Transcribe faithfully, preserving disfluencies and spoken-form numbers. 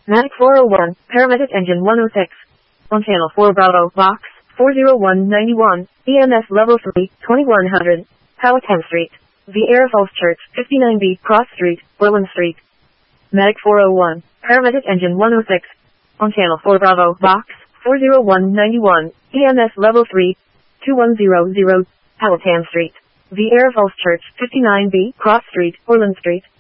Matic four oh one, Paramedic Engine one oh six. On Channel four Bravo, Box, four oh one ninety-one, E M S Level three, twenty-one hundred, Powhatan Street. The Air Falls Church, fifty-nine B, Cross Street, Orland Street. Medic four oh one, Paramedic Engine one oh six. On Channel four Bravo, Box, four oh one ninety-one, E M S Level three, twenty-one hundred, Powhatan Street. The Air Falls Church, fifty-nine B, Cross Street, Orland Street.